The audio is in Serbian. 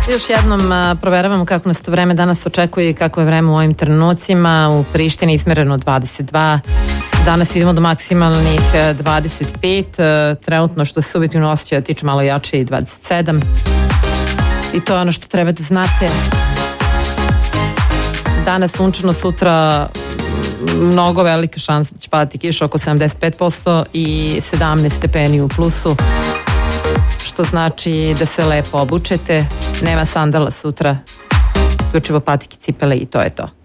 Još jednom proveravamo kako nas to vreme danas očekuje i kako je vreme u ovim trenucima. U Prištini ismereno 22, danas idemo do maksimalnih 25, trenutno što se subjektivno osjećaja tiče malo jače i 27. I to je ono što treba da znate. Danas sunčano, sutra mnogo velike šanse da će padati kiša, oko 75% i 17 stepeni u plusu, što znači da se lepo obučete. Nema sandala sutra, isključivo patike, cipele i to je to.